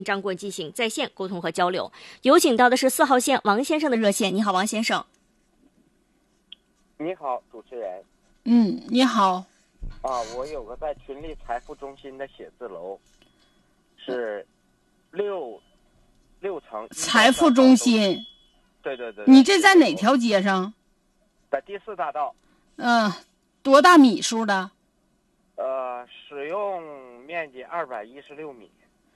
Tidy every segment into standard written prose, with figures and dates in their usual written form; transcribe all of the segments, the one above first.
张棍进行在线沟通和交流。有请到的是4号线王先生的热线。你好，王先生。 你好，主持人。 你好。 我有个在群力财富中心的写字楼，是六层。 财富中心。 对。 你这在哪条街上？ 在第4大道。 多大米数的？ 使用面积216米。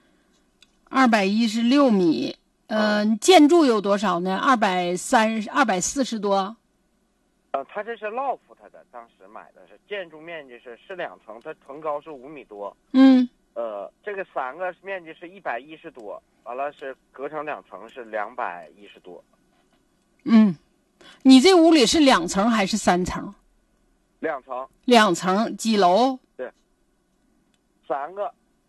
216米。建筑有多少呢？240多。 它这是 loft 的，当时买的是建筑面积是2层，它层高是5米多。这个3个面积是110多，完了是隔成2层是210多。 你这屋里是2层还是3层 ？2层。 2层，几楼？ 对，3个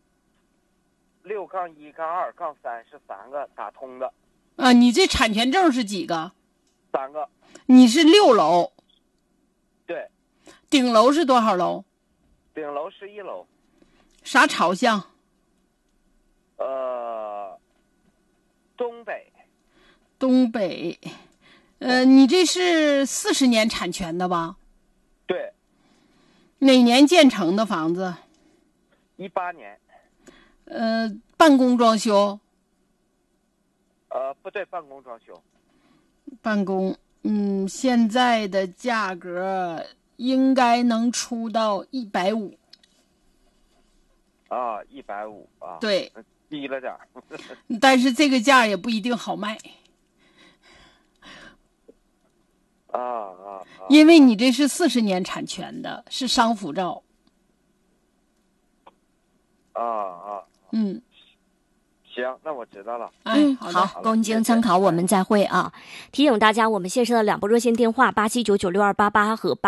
6-1-2-3是3个打通的。 你这产权证是几个 ？3个。 你是6楼。 对。 顶楼是多少楼？ 顶楼11楼。 啥朝向？ 东北。 东北。你这是40年产权的吧？ 对。 哪年建成的房子 ？18年。 办公装修？ 不对，办公装修。 办公。现在的价格应该能出到150。 150啊。 对， 低了点儿。 但是这个价也不一定好卖。因为你这是40年产权的，是商服照。 行，那我知道了。 好，供经参考，我们再会啊。提醒大家，我们线上的2部热线电话87996288和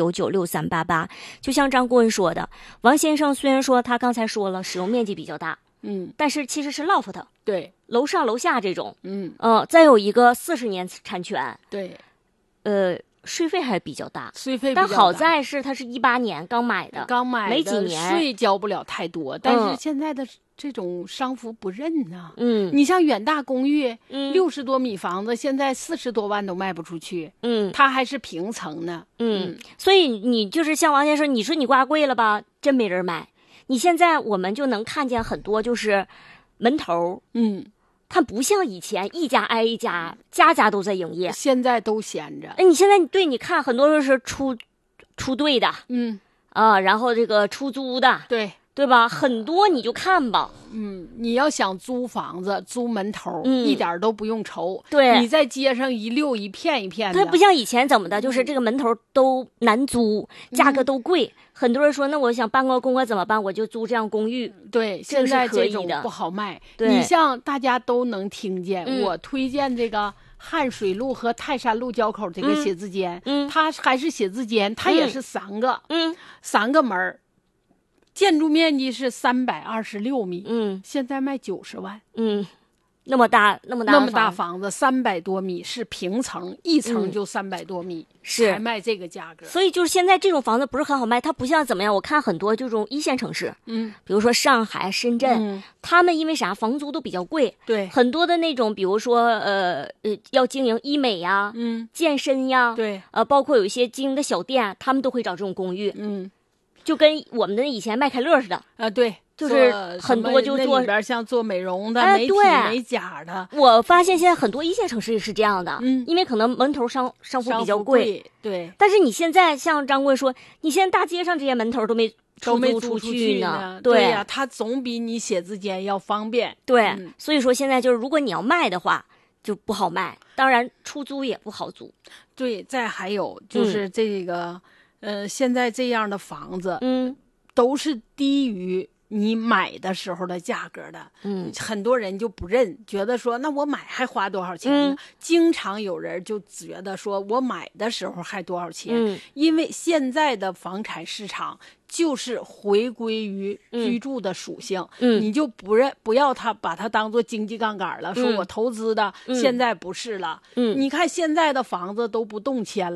87996388。就像张顾问说的，王先生虽然说他刚才说了使用面积比较大，但是其实是 loft， 对， 楼上楼下这种，再有一个40年产权， 对， 税费还比较大，但税费比较大， 好在是它是18年刚买的，没几年， 税交不了太多。但是现在的这种商服不认呐。你像远大公寓，60多米房子，现在40多万都卖不出去。它还是平层呢。 所以你就是像王先生，你说你挂贵了吧，真没人买。你现在我们就能看见很多就是门头，它不像以前一家挨一家，家家都在营业， 现在都闲着。 你现在你看很多都是出队的，然后这个出租的，对吧？很多你就看吧。 你要想租房子、租门头，一点都不用愁。 对， 你在街上一溜一片一片的。 它不像以前怎么的，就是这个门头都难租，价格都贵。很多人说，那我想搬个公馆怎么办？我就租这样公寓。 对，现在这种不好卖。你像大家都能听见，我推荐这个汉水路和泰山路交口这个写字间，它还是写字间，它也是3个，3个门，建筑面积是326米，现在卖90万， 那么大房子300多米是平层，一层就300多米，才卖这个价格。 所以就是现在这种房子不是很好卖，它不像怎么样？我看很多这种1线城市，比如说上海、深圳，他们因为啥房租都比较贵， 对， 很多的那种，比如说要经营医美呀、健身呀， 对， 包括有一些经营的小店，他们都会找这种公寓，就跟我们的以前麦凯乐似的对。 就是很多就做里边像做美容的、美体美甲的。 我发现现在很多1线城市也是这样的，因为可能门头商服比较贵， 对。 但是你现在像张贵说，你现在大街上这些门头都没出去呢， 对呀，它总比你写字间要方便。 对，所以说现在就是如果你要卖的话，就不好卖，当然出租也不好租。 对，再还有就是这个，现在这样的房子，都是低于你买的时候的价格的，很多人就不认，觉得说那我买还花多少钱呢？经常有人就觉得说我买的时候还多少钱，因为现在的房产市场就是回归于居住的属性，你就不要把它当做经济杠杆了，说我投资的，现在不是了。你看现在的房子都不动迁了。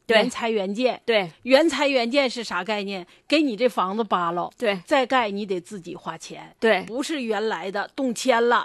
原拆原建。 对， 原拆原建是啥概念？给你这房子扒了， 对， 再盖你得自己花钱。 对， 不是原来的动迁了，